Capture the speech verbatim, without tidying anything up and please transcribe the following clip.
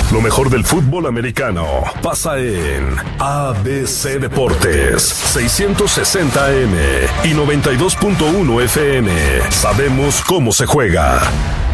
Lo mejor del fútbol americano pasa en A B C Deportes, seiscientos sesenta A M y noventa y dos punto uno F M. Sabemos cómo se juega.